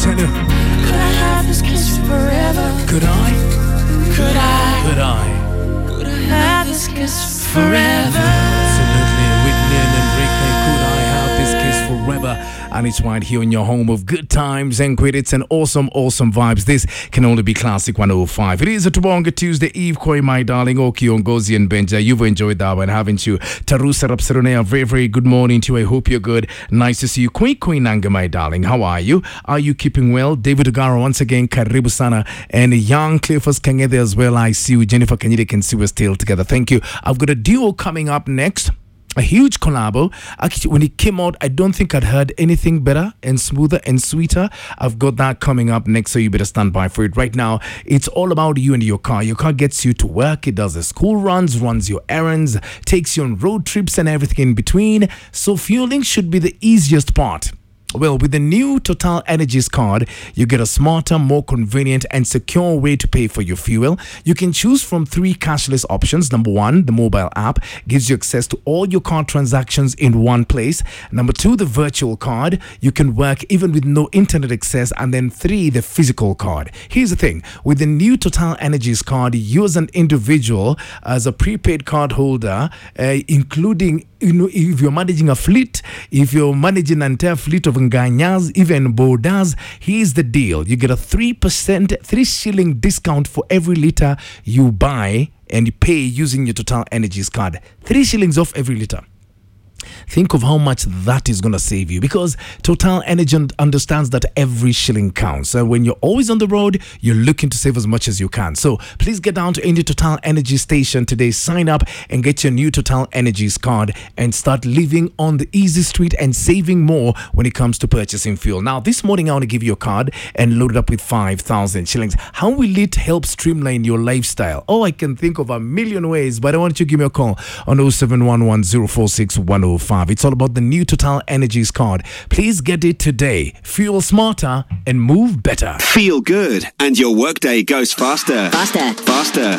tell you. Could I have this kiss forever? Could I? Could I? Could I? Could I have this kiss forever? Absolutely. Whitney and Enrique, could I have this kiss forever? And it's right here in your home of good times and credits and awesome vibes. This can only be Classic 105. It is a Tubonga Tuesday Eve, Koi, my darling, Oki, Ngozi, and Benja. You've enjoyed that one, haven't you? Tarusa Rapsarone, a very, very good morning to you. I hope you're good. Nice to see you. Queen Nanga, my darling. How are you? Are you keeping well? David Ogara, once again, Karibu Sana, and young Clifford Kangede as well. I see you. Jennifer Kanyide can see we're still together. Thank you. I've got a duo coming up next. A huge collabo. Actually, when it came out, I don't think I'd heard anything better and smoother and sweeter. I've got that coming up next, so you better stand by for it. Right now, it's all about you and your car. Your car gets you to work. It does the school runs your errands, takes you on road trips and everything in between. So fueling should be the easiest part. Well, with the new Total Energies card, you get a smarter, more convenient and secure way to pay for your fuel. You can choose from 3 cashless options. Number 1, the mobile app gives you access to all your card transactions in one place. Number 2, the virtual card. You can work even with no internet access. And then 3, the physical card. Here's the thing. With the new Total Energies card, you as an individual, as a prepaid card holder, including, if you're managing a fleet, if you're managing an entire fleet of Nganyas, even Bodas, here's the deal. You get a 3%, 3 shilling discount for every liter you buy and you pay using your Total Energies card. 3 shillings off every liter. Think of how much that is going to save you, because Total Energy understands that every shilling counts. So when you're always on the road, you're looking to save as much as you can. So please get down to any Total Energy station today, sign up and get your new Total Energies card and start living on the easy street and saving more when it comes to purchasing fuel. Now, this morning I want to give you a card and load it up with 5,000 shillings. How will it help streamline your lifestyle? Oh, I can think of a million ways, but I want you to give me a call on 0711 046 105. It's all about the new Total Energies card. Please get it today. Fuel smarter and move better. Feel good and your workday goes faster. Faster.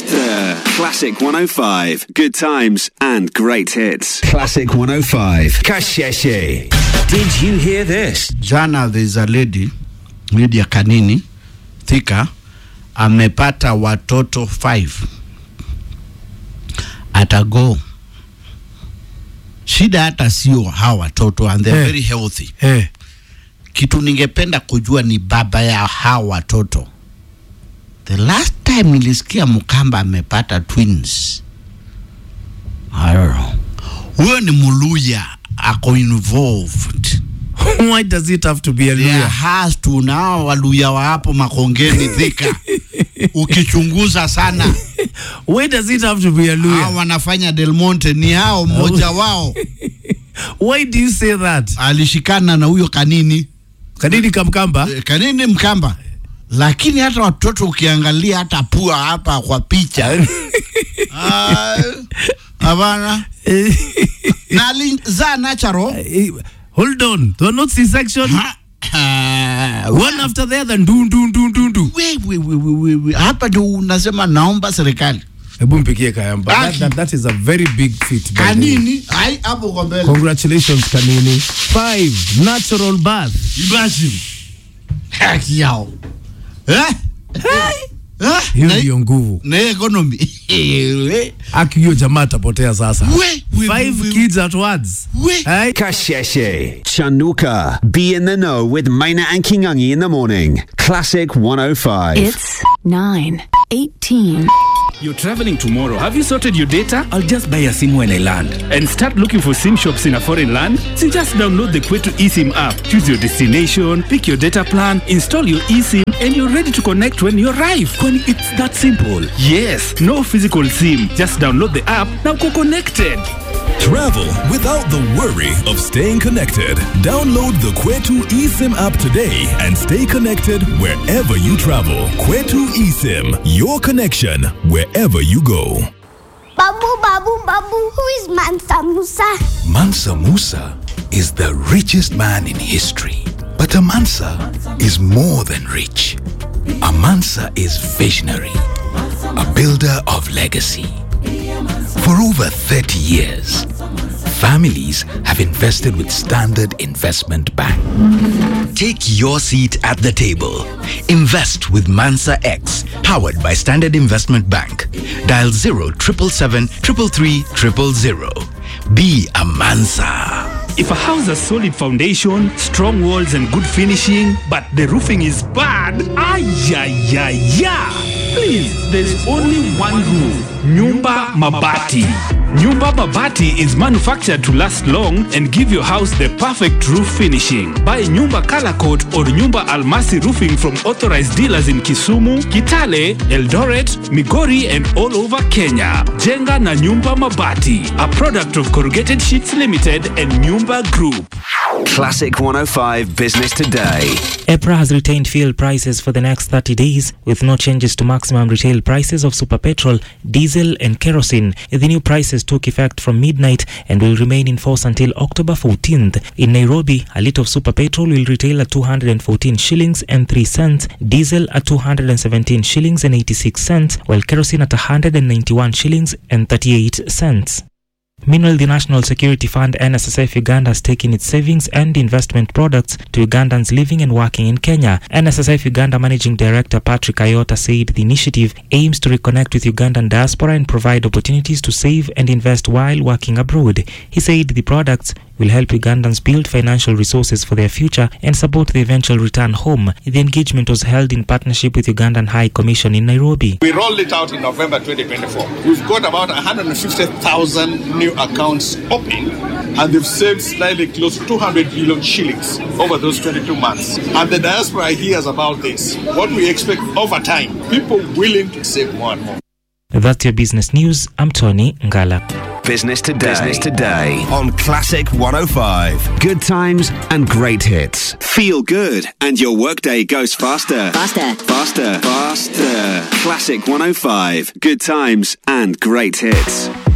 Classic 105. Good times and great hits. Classic 105. Kasheshe. Did you hear this? Jana, there's a lady, Lydia Kanini, Thika, amepata watoto 5. Atago. Shida hata sio hawa watoto, and they're very healthy. Kitu ningependa kujua ni baba ya hawa watoto. The last time nilisikia Mukamba amepata twins, I don't know. Huyo ni Muluya ako involved. Why does it have to be a Luya? There has to now Waluya wa hapo Makongeni Thika. Ukichunguza sana. Why does it have to be a Luya? Hao wanafanya Del Monte ni hao mmoja wao. Why do you say that? Alishikana na huyo Kanini. Kanini Kamkamba? Kanini Mkamba. Lakini hata watoto ukiangalia hata pua hapa kwa picha. Abana. Za natural. Hold on. They're not C-section. One after the other. Do. Wait. Hapa ndo unasema naomba serikali. Hebu mpikie Kayamba. That is a very big feat. Kanini. Hai hapo kwa mbele. Congratulations Kanini. 5 natural birth. Imagine. Haki yao. Hiyo ndio nguvu. Na economy. Akiyo jamaa tapotea sasa. 5 kids at once. Kasheshe. Chanuka. Be in the know with Maina and Kingangi in the morning. Classic 105. It's 9:18. You're traveling tomorrow. Have you sorted your data? I'll just buy a SIM when I land. And start looking for SIM shops in a foreign land? So just download the Kwetu eSIM app. Choose your destination, pick your data plan, install your eSIM, and you're ready to connect when you arrive. Kwani it's that simple. Yes, no physical SIM. Just download the app. Now go connected. Travel without the worry of staying connected. Download the Kwetu eSIM app today and stay connected wherever you travel. Kwetu eSIM, your connection wherever you go. Babu, who is Mansa Musa? Mansa Musa is the richest man in history. But a Mansa is more than rich. A Mansa is visionary, a builder of legacy. For over 30 years, families have invested with Standard Investment Bank, take your seat at the table. Invest with Mansa X, powered by Standard Investment Bank. Dial 07733 Be a Mansa. If a house has solid foundation, strong walls and good finishing, but the roofing is bad, please, there's only one roof. Nyumba Mabati. Nyumba Mabati is manufactured to last long and give your house the perfect roof finishing. Buy Nyumba Color Coat or Nyumba Almasi roofing from authorized dealers in Kisumu, Kitale, Eldoret, Migori and all over Kenya. Jenga na Nyumba Mabati, a product of Corrugated Sheets Limited and Nyumba Group. Classic 105 Business Today. EPRA has retained fuel prices for the next 30 days with no changes to maximum retail prices of super petrol, diesel and kerosene. The new prices took effect from midnight and will remain in force until October 14th. In Nairobi, a litre of super petrol will retail at 214 shillings and 3 cents, diesel at 217 shillings and 86 cents, while kerosene at 191 shillings and 38 cents. Meanwhile, the National Security Fund NSSF Uganda has taken its savings and investment products to Ugandans living and working in Kenya. NSSF Uganda Managing Director Patrick Ayota said the initiative aims to reconnect with Ugandan diaspora and provide opportunities to save and invest while working abroad. He said the products will help Ugandans build financial resources for their future and support the eventual return home. The engagement was held in partnership with Ugandan High Commission in Nairobi. We rolled it out in November 2024. We've got about 150,000 new accounts open, and they've saved slightly close to 200 million shillings over those 22 months. And the diaspora hears about this. What we expect over time, people willing to save more and more. That's your business news. I'm Tony Ngala. Business Today on Classic 105. Good times and great hits. Feel good and your workday goes faster. Faster. Classic 105. Good times and great hits.